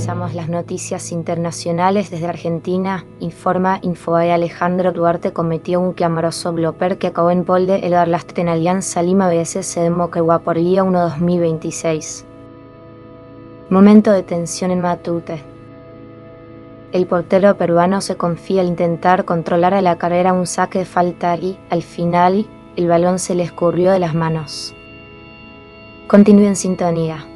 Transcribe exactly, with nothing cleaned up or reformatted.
Revisamos las noticias internacionales desde Argentina. Informa Infobae. Alejandro Duarte cometió un clamoroso blooper que acabó en polde el Darlastre en Alianza Lima B S C de Moquegua por día uno dos mil veintiséis. Momento de tensión en Matute. El portero peruano se confía al intentar controlar a la carrera un saque de falta y, al final, el balón se le escurrió de las manos. Continúe en sintonía.